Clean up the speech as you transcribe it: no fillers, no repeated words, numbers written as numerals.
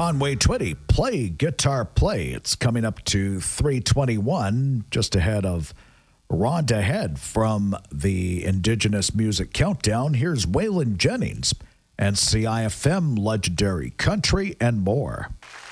Conway Twitty, Play Guitar Play. It's coming up to 3:21, just ahead of Rhonda Head from the Indigenous Music Countdown. Here's Waylon Jennings and CIFM, Legendary Country, and more.